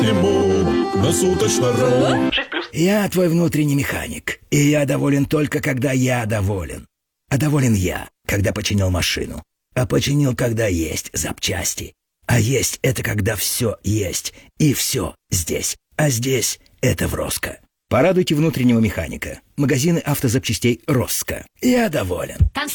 Ему насуточно.ру. Я твой внутренний механик, и я доволен только, когда я доволен. А доволен я, когда починил машину. А починил, когда есть запчасти. А есть — это когда все есть, и все здесь. А здесь — это в Роско. Порадуйте внутреннего механика. Магазины автозапчастей Роско. Я доволен.